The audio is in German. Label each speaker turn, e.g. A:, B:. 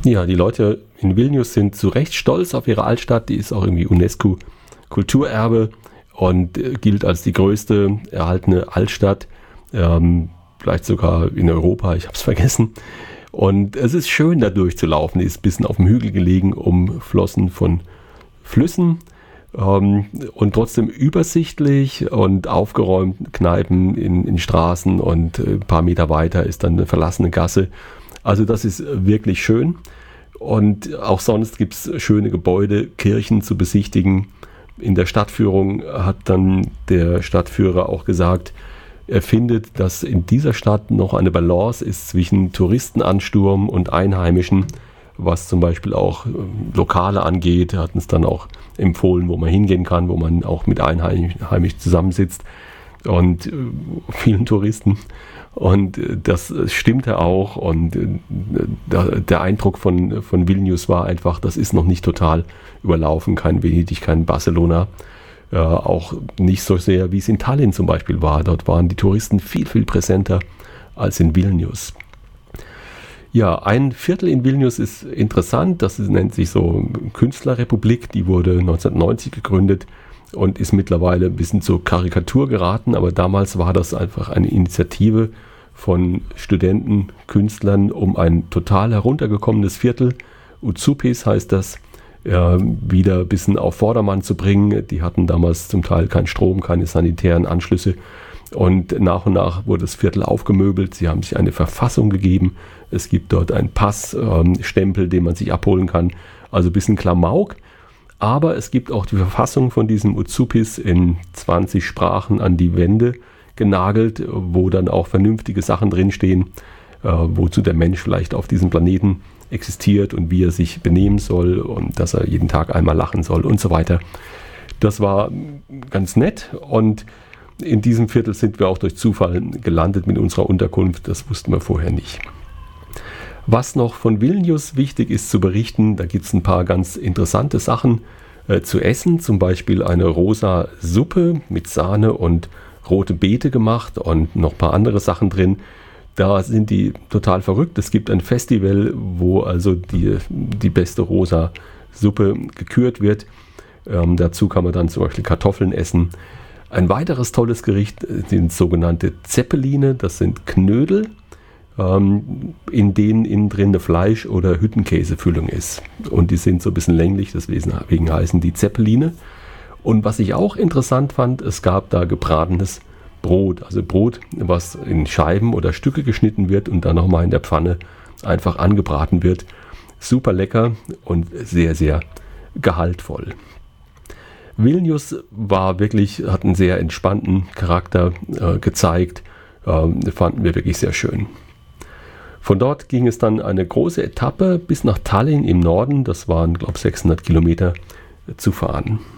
A: Ja, die Leute in Vilnius sind zu Recht stolz auf ihre Altstadt. Die ist auch irgendwie UNESCO-Kulturerbe und gilt als die größte erhaltene Altstadt, vielleicht sogar in Europa, ich habe es vergessen. Und es ist schön, da durchzulaufen. Die ist ein bisschen auf dem Hügel gelegen, umflossen von Flüssen und trotzdem übersichtlich und aufgeräumt. Kneipen in Straßen und ein paar Meter weiter ist dann eine verlassene Gasse. Also das ist wirklich schön. Und auch sonst gibt es schöne Gebäude, Kirchen zu besichtigen. In der Stadtführung hat dann der Stadtführer auch gesagt, er findet, dass in dieser Stadt noch eine Balance ist zwischen Touristenansturm und Einheimischen, was zum Beispiel auch Lokale angeht. Er hat uns dann auch empfohlen, wo man hingehen kann, wo man auch mit Einheimischen zusammensitzt und vielen Touristen. Und das stimmte auch. Und der Eindruck von Vilnius war einfach, das ist noch nicht total überlaufen, kein Venedig, kein Barcelona. Auch nicht so sehr, wie es in Tallinn zum Beispiel war. Dort waren die Touristen viel, viel präsenter als in Vilnius. Ja, ein Viertel in Vilnius ist interessant. Das nennt sich so Künstlerrepublik. Die wurde 1990 gegründet und ist mittlerweile ein bisschen zur Karikatur geraten. Aber damals war das einfach eine Initiative von Studenten, Künstlern, um ein total heruntergekommenes Viertel, Uzupis heißt das, wieder ein bisschen auf Vordermann zu bringen. Die hatten damals zum Teil keinen Strom, keine sanitären Anschlüsse und nach wurde das Viertel aufgemöbelt. Sie haben sich eine Verfassung gegeben. Es gibt dort einen Passstempel, den man sich abholen kann. Also ein bisschen Klamauk. Aber es gibt auch die Verfassung von diesem Uzupis in 20 Sprachen an die Wände genagelt, wo dann auch vernünftige Sachen drinstehen, wozu der Mensch vielleicht auf diesem Planeten existiert und wie er sich benehmen soll und dass er jeden Tag einmal lachen soll und so weiter. Das war ganz nett und in diesem Viertel sind wir auch durch Zufall gelandet mit unserer Unterkunft. Das wussten wir vorher nicht. Was noch von Vilnius wichtig ist zu berichten, da gibt es ein paar ganz interessante Sachen zu essen. Zum Beispiel eine rosa Suppe mit Sahne und rote Beete gemacht und noch ein paar andere Sachen drin. Da sind die total verrückt. Es gibt ein Festival, wo also die beste rosa Suppe gekürt wird. Dazu kann man dann zum Beispiel Kartoffeln essen. Ein weiteres tolles Gericht sind sogenannte Zeppeline. Das sind Knödel, in denen innen drin eine Fleisch- oder Hüttenkäsefüllung ist. Und die sind so ein bisschen länglich, deswegen heißen die Zeppeline. Und was ich auch interessant fand, es gab da gebratenes Brot, also Brot, was in Scheiben oder Stücke geschnitten wird und dann nochmal in der Pfanne einfach angebraten wird. Super lecker und sehr, sehr gehaltvoll. Vilnius hat einen sehr entspannten Charakter gezeigt, fanden wir wirklich sehr schön. Von dort ging es dann eine große Etappe bis nach Tallinn im Norden, das waren, glaube ich, 600 Kilometer zu fahren.